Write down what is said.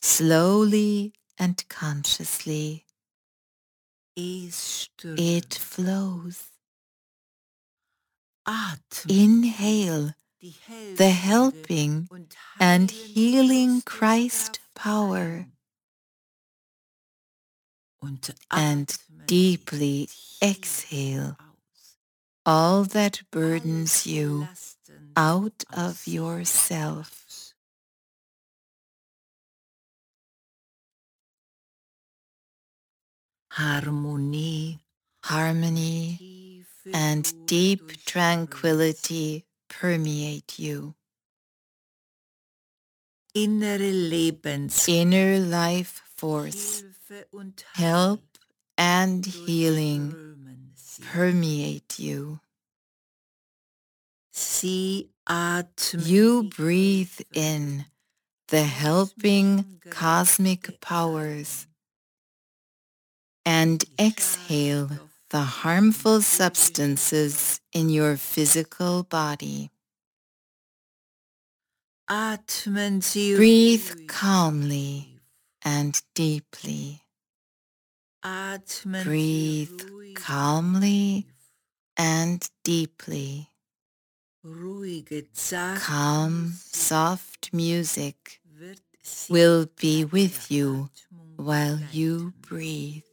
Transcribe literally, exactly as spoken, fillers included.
Slowly and consciously, Es strömt. it flows. Atme Inhale die the helfende helping und and heilende healing Christ Christuskraft power, ein und and atme sie deeply tief exhale aus. all that burdens Alles you Lasten out aus of sich yourself. heraus. Harmonie, Harmony tiefe and Ruhe deep durchströmt sie. tranquility permeate you. Innere Lebens, Inner life force, Hilfe und help Heil and healing durchströmen sie. permeate you. Sie atmen You die breathe in helfenden, the helping kosmischen cosmic Kräfte powers ein, and die exhale the Schadstoffe im harmful physischen substances in Körper. your physical body. Atmen Sie Breathe ruhig und calmly tief. and deeply. Atmen Sie Breathe ruhig und calmly tief. and deeply. Ruhige, zarte Calm, Musik soft music wird Sie will be bei with der you Atmung while you begleiten. breathe.